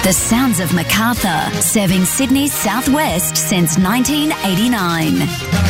The sounds of Macarthur, serving Sydney's southwest since 1989.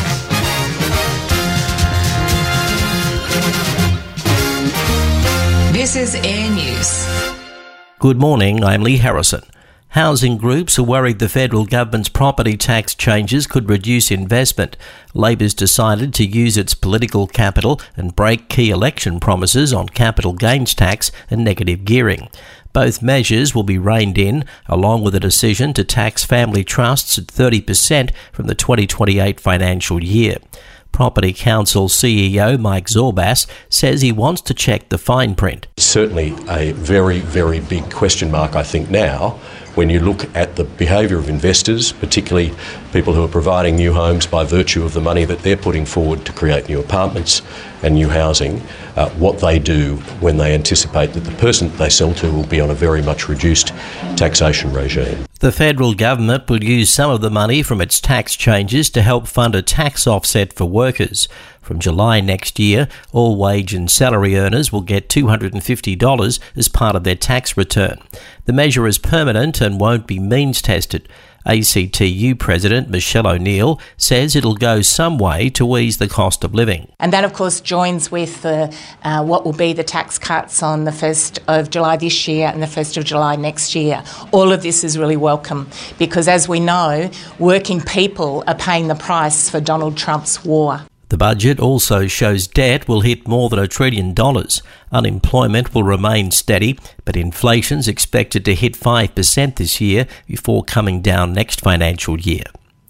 This is Air News. Good morning, I'm Lee Harrison. Housing groups are worried the federal government's property tax changes could reduce investment. Labor's decided to use its political capital and break key election promises on capital gains tax and negative gearing. Both measures will be reined in, along with a decision to tax family trusts at 30% from the 2028 financial year. Property Council CEO Mike Zorbas says he wants to check the fine print. Certainly a very, very big question mark, I think, now when you look at the behaviour of investors, particularly people who are providing new homes by virtue of the money that they're putting forward to create new apartments and new housing, what they do when they anticipate that the person they sell to will be on a very much reduced taxation regime. The federal government will use some of the money from its tax changes to help fund a tax offset for workers. From July next year, all wage and salary earners will get $250 as part of their tax return. The measure is permanent and won't be means tested. ACTU President Michelle O'Neill says it'll go some way to ease the cost of living. And that, of course, joins with what will be the tax cuts on the 1st of July this year and the 1st of July next year. All of this is really welcome because, as we know, working people are paying the price for Donald Trump's war. The budget also shows debt will hit more than $1 trillion. Unemployment will remain steady, but inflation's expected to hit 5% this year before coming down next financial year.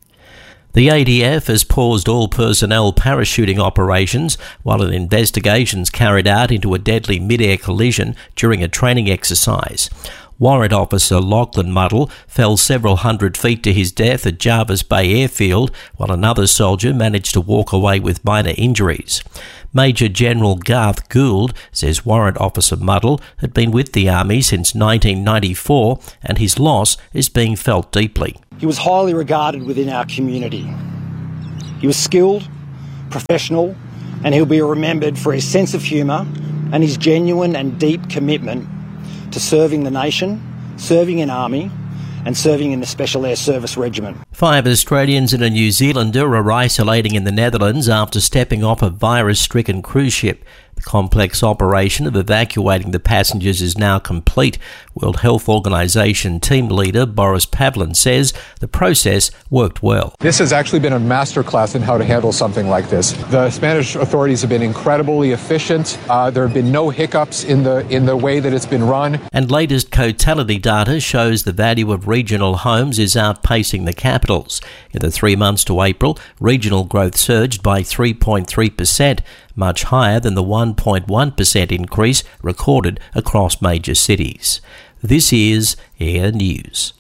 The ADF has paused all personnel parachuting operations while an investigation's carried out into a deadly mid-air collision during a training exercise. Warrant Officer Lachlan Muddle fell several hundred feet to his death at Jervis Bay Airfield, while another soldier managed to walk away with minor injuries. Major General Garth Gould says Warrant Officer Muddle had been with the Army since 1994 and his loss is being felt deeply. He was highly regarded within our community. He was skilled, professional, and he'll be remembered for his sense of humour and his genuine and deep commitment to serving the nation, serving in Army and serving in the Special Air Service Regiment. 5 Australians and a New Zealander are isolating in the Netherlands after stepping off a virus-stricken cruise ship. The complex operation of evacuating the passengers is now complete. World Health Organization team leader Boris Pavlin says the process worked well. This has actually been a masterclass in how to handle something like this. The Spanish authorities have been incredibly efficient. There have been no hiccups in the way that it's been run. And latest Cotality data shows the value of regional homes is outpacing the capitals. In the 3 months to April, regional growth surged by 3.3%. much higher than the 1.1% increase recorded across major cities. This is Air News.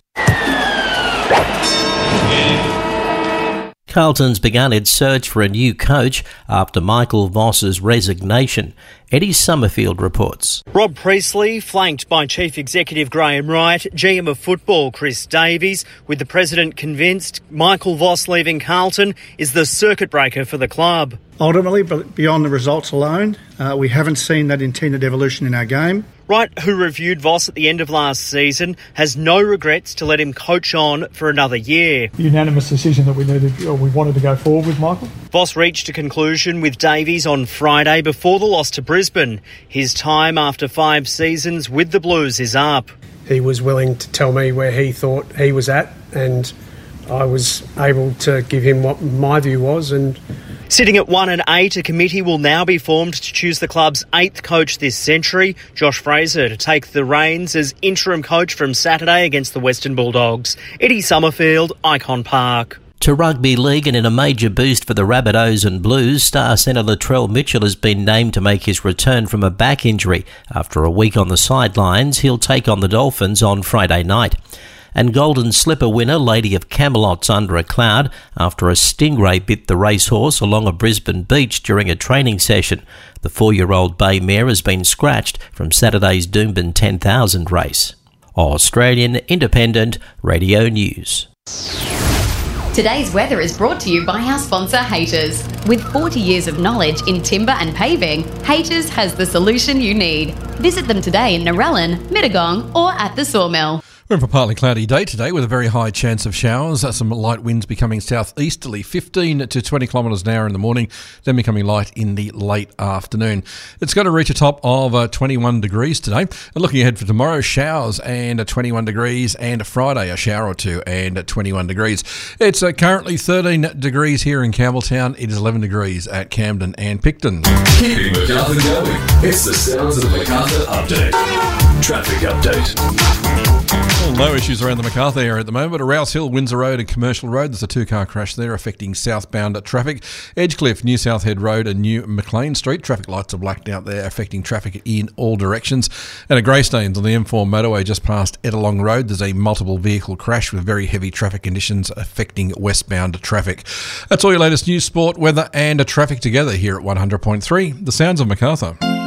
Carlton's begun its search for a new coach after Michael Voss's resignation. Eddie Summerfield reports. Rob Priestley, flanked by Chief Executive Graham Wright, GM of Football Chris Davies, with the President convinced Michael Voss leaving Carlton is the circuit breaker for the club. Ultimately, but beyond the results alone, we haven't seen that intended evolution in our game. Wright, who reviewed Voss at the end of last season, has no regrets to let him coach on for another year. The unanimous decision that we wanted to go forward with Michael. Voss reached a conclusion with Davies on Friday before the loss to Brisbane. His time after 5 seasons with the Blues is up. He was willing to tell me where he thought he was at, and I was able to give him what my view was. And sitting at 1 and 8, a committee will now be formed to choose the club's 8th coach this century, Josh Fraser, to take the reins as interim coach from Saturday against the Western Bulldogs. Eddie Summerfield, Icon Park. To rugby league, and in a major boost for the Rabbitohs and Blues, star centre Latrell Mitchell has been named to make his return from a back injury. After a week on the sidelines, he'll take on the Dolphins on Friday night. And Golden Slipper winner Lady of Camelot's under a cloud after a stingray bit the racehorse along a Brisbane beach during a training session. The 4-year-old bay mare has been scratched from Saturday's Doomben 10,000 race. Australian Independent Radio News. Today's weather is brought to you by our sponsor, Haters. With 40 years of knowledge in timber and paving, Haters has the solution you need. Visit them today in Narellan, Mittagong or at the Sawmill. We're in for a partly cloudy day today with a very high chance of showers. Some light winds becoming southeasterly, 15 to 20 kilometres an hour in the morning, then becoming light in the late afternoon. It's going to reach a top of 21 degrees today. And looking ahead for tomorrow, showers and 21 degrees, and Friday a shower or two and 21 degrees. It's currently 13 degrees here in Campbelltown. It is 11 degrees at Camden and Picton. Keeping Macarthur going. It's the Sounds of Macarthur update. Traffic update. Well, no issues around the Macarthur area at the moment, but at Rouse Hill, Windsor Road and Commercial Road, there's a two-car crash there affecting southbound traffic. Edgecliff, New South Head Road and New McLean Street, traffic lights are blacked out there, affecting traffic in all directions. And at Greystanes on the M4 motorway just past Ettalong Road, there's a multiple vehicle crash with very heavy traffic conditions affecting westbound traffic. That's all your latest news, sport, weather and traffic together here at 100.3, The Sounds of Macarthur.